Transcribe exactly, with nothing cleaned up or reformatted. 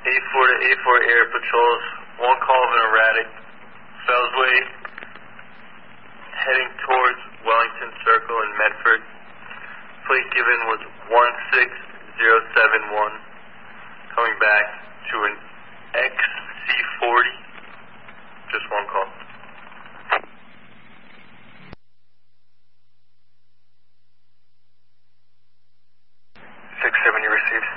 eight four to eight four Air Patrols, one call of an erratic Fellsway, heading towards Wellington Circle in Medford. Plate given was one six zero seven one, coming back to an X C forty, just one call. six seven, you received.